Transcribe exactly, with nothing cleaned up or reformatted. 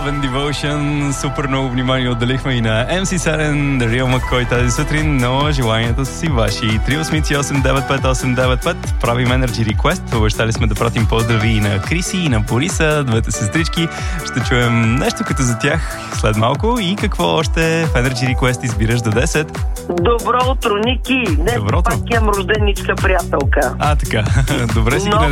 Love and Devotion. Супер много внимание отделихме и на Ем Си Серен, The Real McCoy тази сутрин, но желанията са си ваши. три осем осем девет пет осем девет пет. Правим Energy Request. Обещали сме да пратим поздрави и на Криси, и на Бориса, двете сестрички. Ще чуем нещо като за тях след малко. И какво още в Energy Request избираш до десет? Добро утро, Ники! Днес Доброто. пак имам рожденичка приятелка. А, така. Добре си ги